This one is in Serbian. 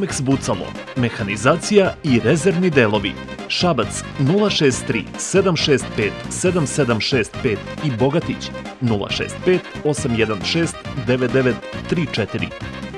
Komex Bucalo, mehanizacija i rezervni delovi. Šabac 063 765 7765 i Bogatić 065 816 9934.